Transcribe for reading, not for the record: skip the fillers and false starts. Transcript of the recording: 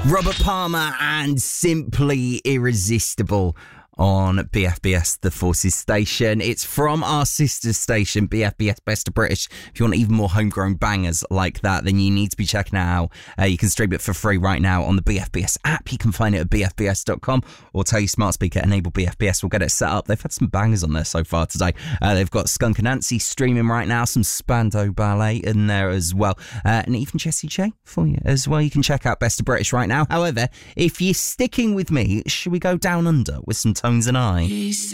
Robert Palmer and Simply Irresistible on BFBS, the Forces station. It's from our sister station, BFBS Best of British. If you want even more homegrown bangers like that, then you need to be checking it out. You can stream it for free right now on the BFBS app. You can find it at bfbs.com or tell your smart speaker, enable BFBS. We'll get it set up. They've had some bangers on there so far today. They've got Skunk Anansie streaming right now, some Spandau Ballet in there as well, and even Jessie J for you as well. You can check out Best of British right now. However, if you're sticking with me, should we go down under with some Tones and I?